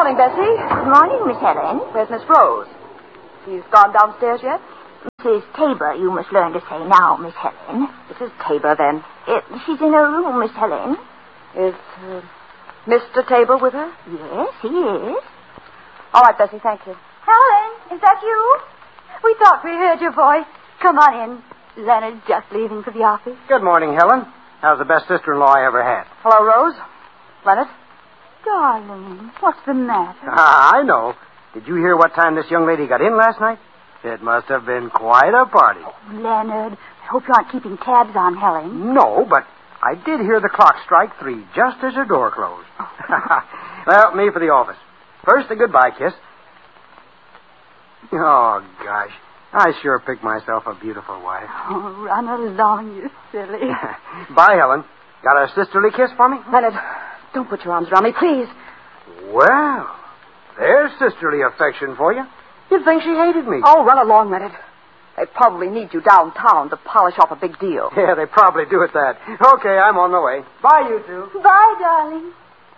morning, Bessie. Good morning, Miss Helen. Where's Miss Rose? She's gone downstairs yet? Mrs. Tabor, you must learn to say now, Miss Helen. Mrs. Tabor, then. She's in her room, Miss Helen. Is Mr. Tabor with her? Yes, he is. All right, Bessie, thank you. Helen, is that you? We thought we heard your voice. Come on in. Leonard's just leaving for the office. Good morning, Helen. How's the best sister-in-law I ever had? Hello, Rose. Leonard? Darling, what's the matter? I know. Did you hear what time this young lady got in last night? It must have been quite a party. Leonard, I hope you aren't keeping tabs on Helen. No, but I did hear the clock strike 3 just as her door closed. Well, me for the office. First, a goodbye kiss. Oh, gosh. I sure picked myself a beautiful wife. Oh, run along, you silly. Bye, Helen. Got a sisterly kiss for me? Leonard, don't put your arms around me, please. Well, there's sisterly affection for you. You'd think she hated me. Oh, run along, Leonard. They probably need you downtown to polish off a big deal. Yeah, they probably do at that. Okay, I'm on the way. Bye, you two. Bye, darling.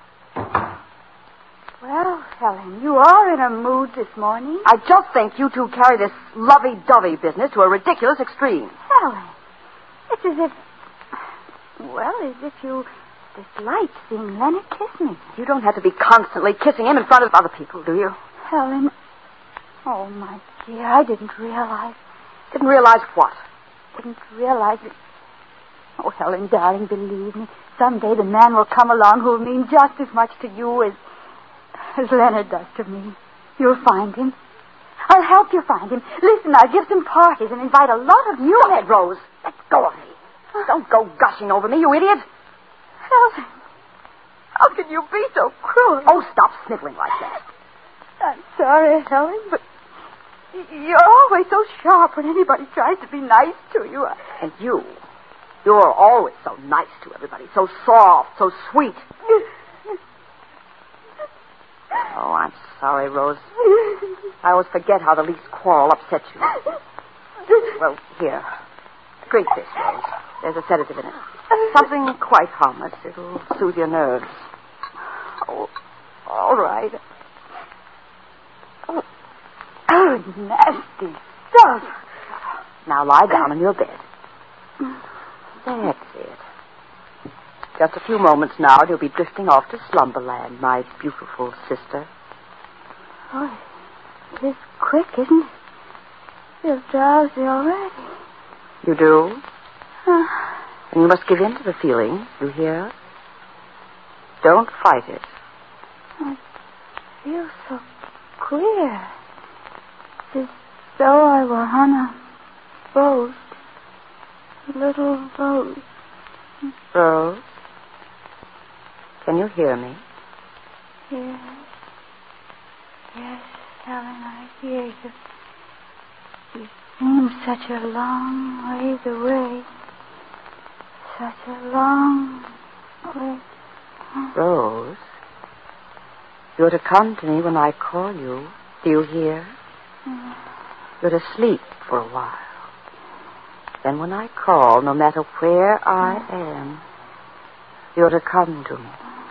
Well, Helen, you are in a mood this morning. I just think you two carry this lovey-dovey business to a ridiculous extreme. Helen, it's as if... Well, as if you disliked seeing Leonard kiss me. You don't have to be constantly kissing him in front of other people, do you? Helen... Oh, my dear, I didn't realize... Didn't realize what? Didn't realize it. Oh, Helen, darling, believe me. Someday the man will come along who will mean just as much to you as Leonard does to me. You'll find him. I'll help you find him. Listen, I'll give some parties and invite a lot of you. Go ahead, Rose. Let go of me. Don't go gushing over me, you idiot. Helen, how can you be so cruel? Oh, stop sniveling like that. I'm sorry, Helen, but you're always so sharp when anybody tries to be nice to you. And you're always so nice to everybody, so soft, so sweet. Oh, I'm sorry, Rose. I always forget how the least quarrel upsets you. Well, here. Drink this, Rose. There's a sedative in it. Something quite harmless. It'll soothe your nerves. Oh, all right. Oh, nasty stuff. Now lie down in your bed. That's it. Just a few moments now, and you'll be drifting off to slumberland, my beautiful sister. Oh, it is quick, isn't it? Feel drowsy already. You do? And you must give in to the feeling, you hear? Don't fight it. I feel so queer. As though I were on a boat. A little boat. Rose? Can you hear me? Yes. Yes, Helen, I hear you. You seem such a long ways away. Such a long way. Rose, you're to come to me when I call you. Do you hear? You're to sleep for a while. Then when I call, no matter where I am, you're to come to me.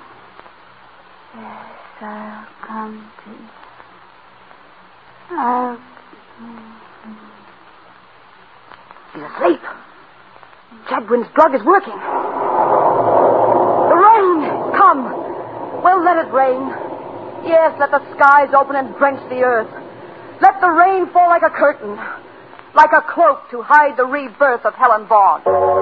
Yes, I'll come to you. I'll... She's asleep. Chadwin's drug is working. The rain! Come! Well, let it rain. Yes, let the skies open and drench the earth. Let the rain fall like a curtain, like a cloak to hide the rebirth of Helen Vaughn.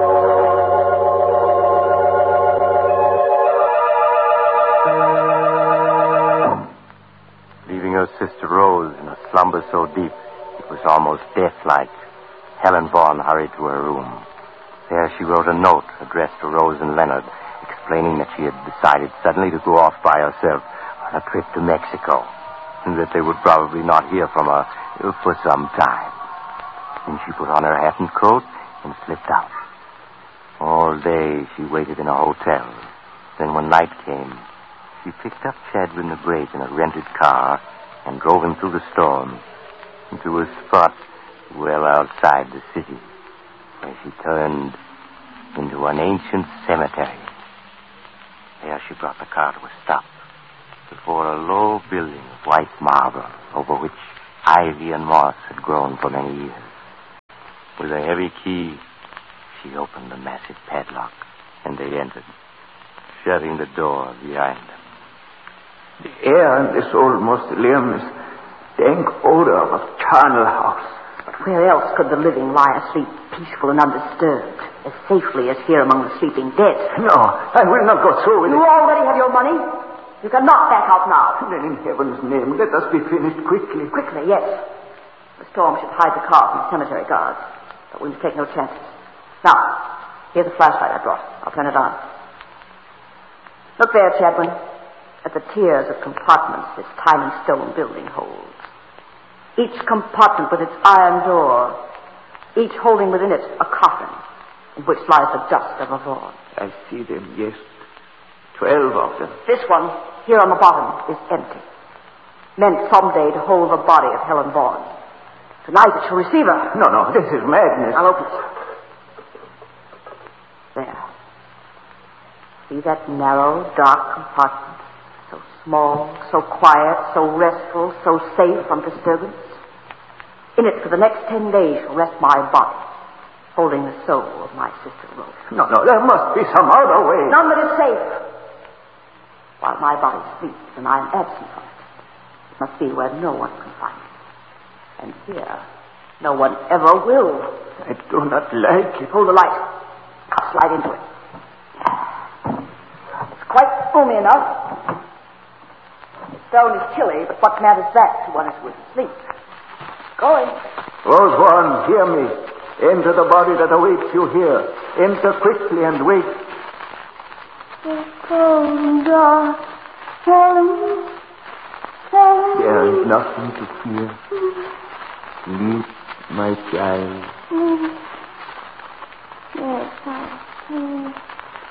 Leaving her sister Rose in a slumber so deep it was almost death-like, Helen Vaughn hurried to her room. There she wrote a note addressed to Rose and Leonard, explaining that she had decided suddenly to go off by herself on a trip to Mexico, and that they would probably not hear from her for some time. Then she put on her hat and coat and slipped out. All day she waited in a hotel. Then when night came, she picked up Chadwin the Great in a rented car and drove him through the storm into a spot well outside the city, where she turned into an ancient cemetery. There she brought the car to a stop. before a low building of white marble over which ivy and moss had grown for many years. With a heavy key, she opened the massive padlock, and they entered, shutting the door behind them. The air in this old mausoleum is dank odor of a charnel house. But where else could the living lie asleep, peaceful and undisturbed, as safely as here among the sleeping dead? No, I will not go through with You it. already have your money. You cannot back out now. Then in heaven's name, let us be finished quickly. Quickly, yes. The storm should hide the car from the cemetery guards, but we must take no chances. Now, here's the flashlight I brought. I'll turn it on. Look there, Chadwin, at the tiers of compartments this tiny stone building holds. Each compartment with its iron door, each holding within it a coffin in which lies the dust of a Vaughan. I see them, yes. 12 of them. This one, here on the bottom, is empty. Meant someday to hold the body of Helen Vaughan. Tonight it shall receive her. No, this is madness. I'll open it. There. See that narrow, dark compartment? So small, so quiet, so restful, so safe from disturbance. In it for the next 10 days shall rest my body, holding the soul of my sister Rose. No, there must be some other way. None that is safe. While my body sleeps and I am absent from it, it must be where no one can find it. And here, no one ever will. I do not like it. Hold the light. I'll slide into it. It's quite roomy enough. The stone is chilly, but what matters that to one who is asleep? Going. Rose Vaughan, hear me. Enter the body that awaits you here. Enter quickly and wait. There is nothing to fear. Sleep, my child.